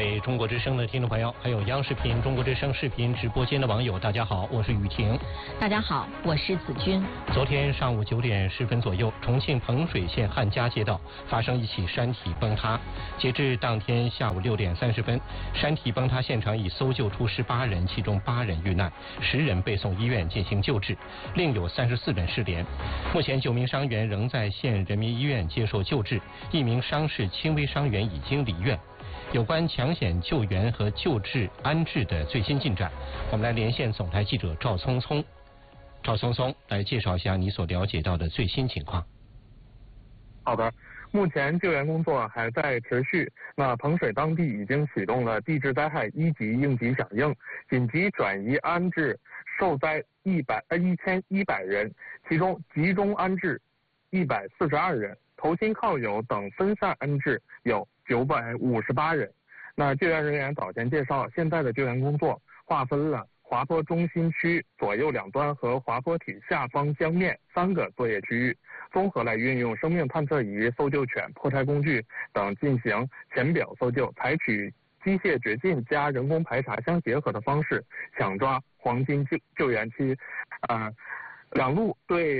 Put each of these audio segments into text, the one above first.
位中国之声的听众朋友，还有央视频中国之声视频直播间的网友，大家好，我是雨婷。 大家好，我是子君。 昨天上午9点10分左右，重庆彭水县汉家街道发生一起山体崩塌。截至当天下午6点30分，山体崩塌现场已搜救出18人，其中8人遇难，10人被送医院进行救治，另有34人失联。目前9名伤员仍在县人民医院接受救治，1名伤势轻微伤员已经离院。有关抢险救援和救治安置的最新进展，我们来连线总台记者赵聪聪。赵聪聪来介绍一下你所了解到的最新情况。 好的，目前救援工作还在持续。那彭水当地已经启动了地质灾害1级应急响应，紧急转移安置受灾1100人，其中集中安置142人，投亲靠友等分散安置有958人。那救援人员早前介绍，现在的救援工作划分了滑坡中心区左右两端和滑坡体下方江面3个作业区域，综合来运用生命探测仪、搜救犬、破拆工具等进行浅表搜救，采取机械掘进加人工排查相结合的方式，抢抓黄金救援期。两路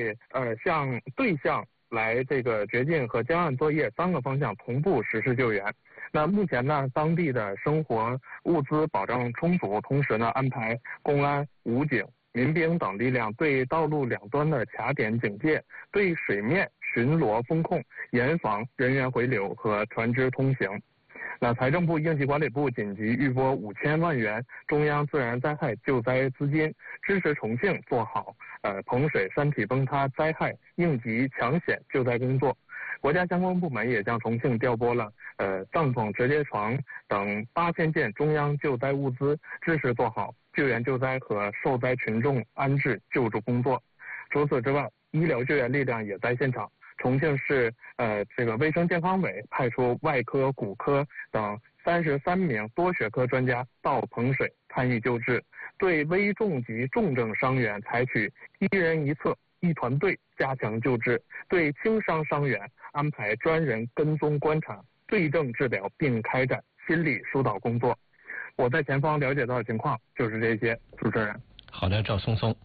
向来这个掘进和江岸作业3个方向同步实施救援。那目前呢，当地的生活物资保障充足，同时呢，安排公安、武警、民兵等力量对道路两端的卡点警戒，对水面巡逻风控，严防人员回流和船只通行。那财政部应急管理部紧急预拨5000万元中央自然灾害救灾资金，支持重庆做好彭水山体崩塌灾害应急抢险救灾工作。国家相关部门也向重庆调拨了帐篷、折叠床等8000件中央救灾物资，支持做好救援救灾和受灾群众安置救助工作。除此之外，医疗救援力量也在现场。重庆市卫生健康委派出外科、骨科等33名多学科专家到彭水参与救治，对危重及重症伤员采取1人1侧1团队加强救治，对轻伤伤员安排专人跟踪观察、对症治疗，并开展心理疏导工作。我在前方了解到的情况就是这些，主持人。 好的，赵聪聪。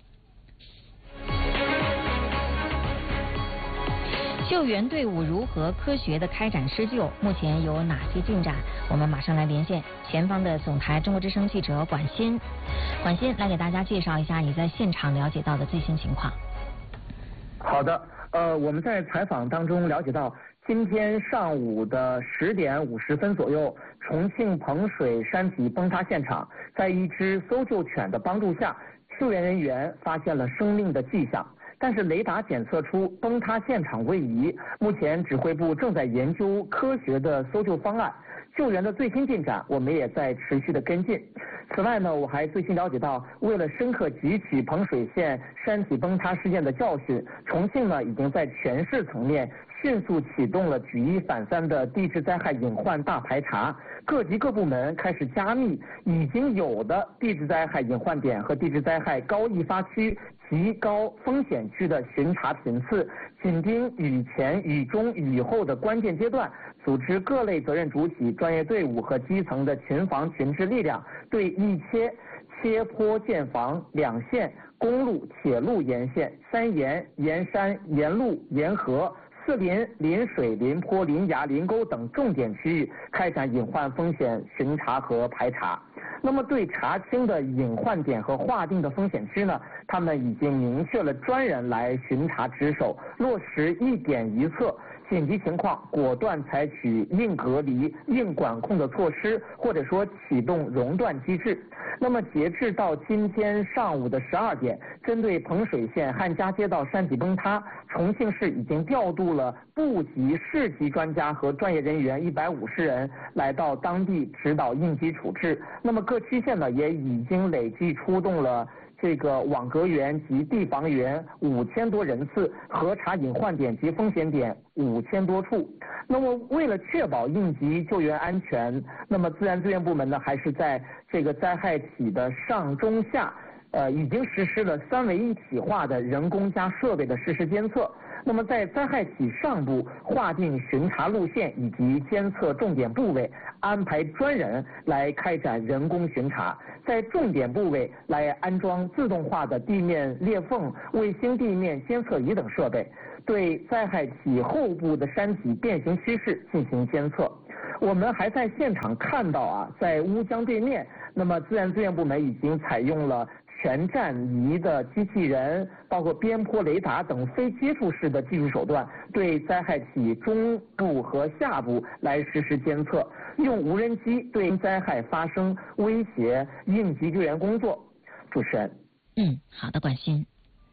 救援队伍如何科学的开展施救？目前有哪些进展？我们马上来连线前方的总台中国之声记者管欣。管欣来给大家介绍一下你在现场了解到的最新情况。 好的，我们在采访当中了解到，今天上午的10点50分左右，重庆彭水山体崩塌现场，在一只搜救犬的帮助下，救援人员发现了生命的迹象。但是雷达检测出崩塌现场位移，目前指挥部正在研究科学的搜救方案。救援的最新进展，我们也在持续的跟进。此外呢，我还最新了解到，为了深刻汲取彭水县山体崩塌事件的教训，重庆呢已经在全市层面迅速启动了举一反三的地质灾害隐患大排查，各级各部门开始加密已经有的地质灾害隐患点和地质灾害高易发区极高风险区的巡查频次，紧盯雨前、雨中、雨后的关键阶段，组织各类责任主体、专业队伍和基层的群防群治力量，对一切坡建防2线、公路、铁路沿线、山沿、沿山、沿路、沿河、四林、临水、临坡、临崖、临沟等重点区域开展隐患风险巡查和排查。那么对查清的隐患点和划定的风险区呢，他们已经明确了专人来巡查值守，落实1点1策，紧急情况果断采取硬隔离、硬管控的措施，或者说启动熔断机制。那么截至到今天上午的12点，针对彭水县汉家街道山体崩塌，重庆市已经调度了部级、市级专家和专业人员150人来到当地指导应急处置。那么各区县呢，也已经累计出动了这个网格员及地防员5000多人次，核查隐患点及风险点5000多处。那么为了确保应急救援安全，那么自然资源部门呢，还是在这个灾害体的上中下已经实施了3维一体化的人工加设备的实时监测。 那么在灾害起上部划定巡查路线以及监测重点部位，安排专人来开展人工巡查，在重点部位来安装自动化的地面裂缝、卫星地面监测仪等设备，对灾害起后部的山体变形趋势进行监测。我们还在现场看到在乌江对面，那么自然资源部门已经采用了全站仪的机器人，包括边坡雷达等非接触式的技术手段，对灾害起中部和下部来实施监测，用无人机对灾害发生威胁应急救援工作。主持人。 好的，管鑫。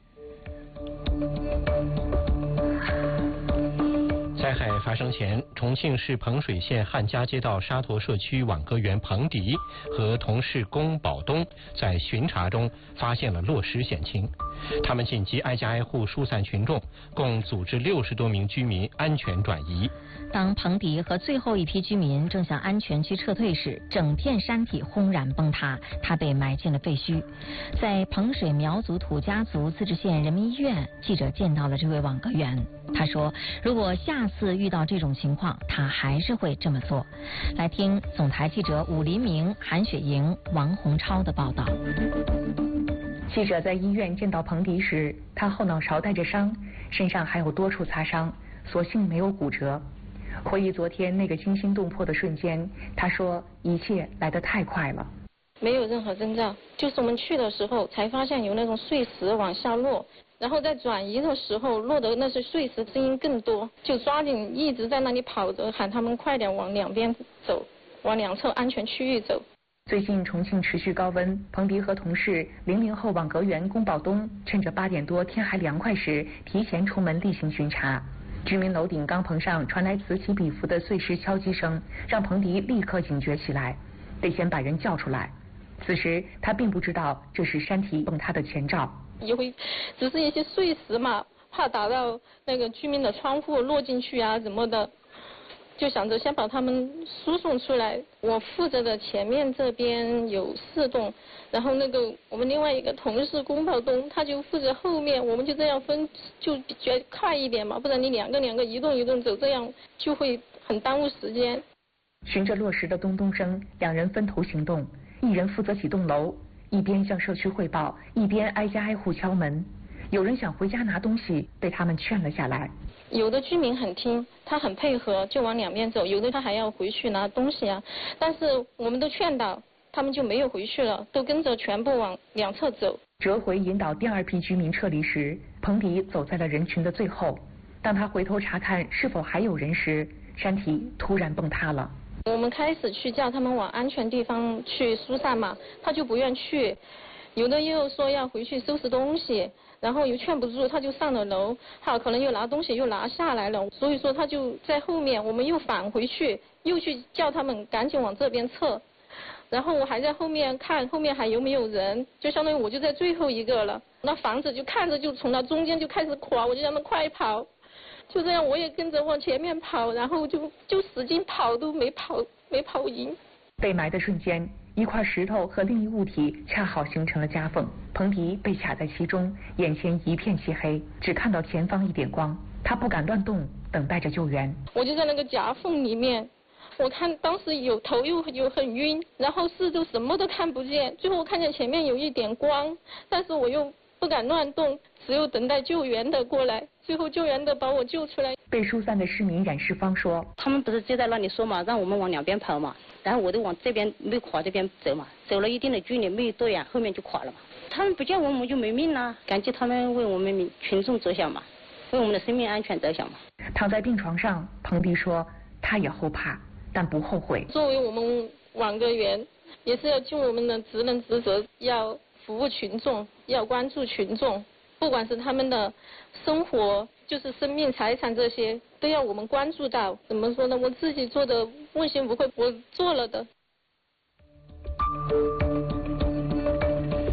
灾害发生前，重庆市彭水县汉家街道沙陀社区网格员彭迪和同事龚宝东在巡查中发现了落石险情，他们紧急挨家挨户疏散群众，共组织60多名居民安全转移。 当彭迪和最后一批居民正向安全区撤退时，整片山体轰然崩塌，他被埋进了废墟。在彭水苗族土家族自治县人民医院，记者见到了这位网格员。他说，如果下次遇到这种情况，他还是会这么做。来听总台记者武黎明、韩雪莹、王洪超的报道。 记者在医院见到彭迪时，他后脑勺带着伤，身上还有多处擦伤，所幸没有骨折。回忆昨天那个惊心动魄的瞬间，他说一切来得太快了， 没有任何征兆，就是我们去的时候才发现有那种碎石往下落，然后在转移的时候落的那些碎石声音更多，就抓紧一直在那里跑着，喊他们快点往两边走，往两侧安全区域走。 最近重庆持续高温，彭迪和同事00后网格员龚宝东趁着8点多天还凉快时，提前出门例行巡查。居民楼顶钢棚上传来此起彼伏的碎石敲击声，让彭迪立刻警觉起来，得先把人叫出来。此时他并不知道这是山体崩塌的前兆， 也会只是一些碎石嘛，怕打到那个居民的窗户落进去啊什么的，就想着先把他们输送出来。我负责的前面这边有4栋，然后那个我们另外一个同事龚宝东他就负责后面，我们就这样分，就觉得快一点嘛，不然你两个一栋走，这样就会很耽误时间。 循着落石的咚咚声，2人分头行动，一人负责几栋楼，一边向社区汇报，一边挨家挨户敲门。有人想回家拿东西，被他们劝了下来。 有的居民很听，他很配合，就往两边走；有的他还要回去拿东西啊。但是我们都劝导，他们就没有回去了，都跟着全部往两侧走。 折回引导第2批居民撤离时，彭迪走在了人群的最后。当他回头查看是否还有人时，山体突然崩塌了。 我们开始去叫他们往安全地方去疏散嘛，他就不愿去，有的又说要回去收拾东西。然后又劝不住，他就上了楼，他可能又拿东西又拿下来了，所以说他就在后面，我们又返回去，又去叫他们赶紧往这边撤。然后我还在后面看后面还有没有人，就相当于我就在最后一个了。那房子就看着就从那中间就开始垮，我就让他们快跑，就这样我也跟着往前面跑，然后就使劲跑都没跑赢。 被埋的瞬间，一块石头和另一物体恰好形成了夹缝，彭迪被卡在其中，眼前一片漆黑，只看到前方一点光，他不敢乱动，等待着救援。 我就在那个夹缝里面，我看当时头又很晕，然后四周什么都看不见，最后我看见前面有一点光，但是我又不敢乱动，只有等待救援的过来，最后救援的把我救出来。 被疏散的市民冉世芳说， 他们不是就在那里说嘛，让我们往两边跑嘛，然后我就往这边没垮这边走嘛，走了一定的距离没对啊，后面就垮了嘛。他们不叫我们就没命了，感激他们为我们群众着想嘛，为我们的生命安全着想嘛。 躺在病床上，彭迪说他也后怕，但不后悔。 作为我们网格员，也是要尽我们的职能职责，要服务群众，要关注群众，不管是他们的生活，就是生命财产这些，都要我们关注到。怎么说呢？我自己做的问心无愧，我做了的。 据了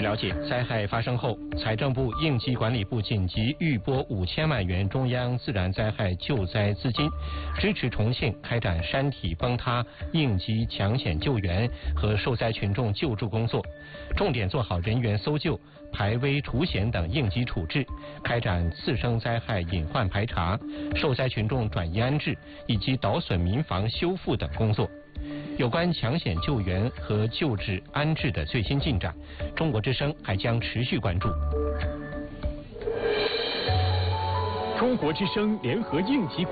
了解，灾害发生后，财政部、应急管理部紧急预拨5000万元中央自然灾害救灾资金，支持重庆开展山体崩塌应急抢险救援和受灾群众救助工作，重点做好人员搜救、排危除险等应急处置，开展次生灾害隐患排查、受灾群众转移安置以及捣损民房修复等工作。有关抢险救援和救治安置的最新进展，中国之声还将持续关注。 中国之声联合应急